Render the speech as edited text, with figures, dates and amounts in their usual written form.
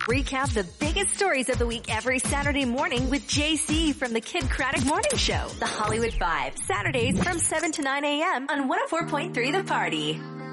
Recap the biggest stories of the week every Saturday morning with JC from the Kid Craddock Morning Show. The Hollywood Five, Saturdays from 7 to 9 a.m. on 104.3 The Party.